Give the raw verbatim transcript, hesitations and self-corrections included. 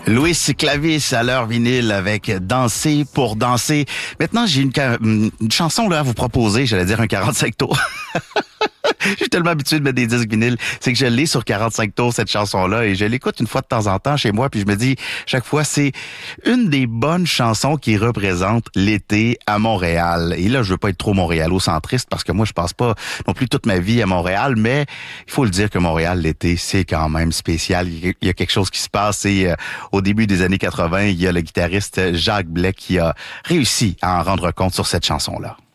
Louis Clavis à l'heure vinyle avec Danser pour danser. Maintenant, j'ai une, une chanson là à vous proposer, j'allais dire un quarante-cinq tours. Je suis tellement habitué de mettre des disques vinyles, c'est que je l'ai sur quarante-cinq tours, cette chanson-là, et je l'écoute une fois de temps en temps chez moi, puis je me dis, chaque fois, c'est une des bonnes chansons qui représente l'été à Montréal. Et là, je veux pas être trop montréalo-centriste, parce que moi, je passe pas non plus toute ma vie à Montréal, mais il faut le dire que Montréal, l'été, c'est quand même spécial. Il y a quelque chose qui se passe, et euh, au début des années quatre-vingt, il y a le guitariste Jacques Blais qui a réussi à en rendre compte sur cette chanson-là.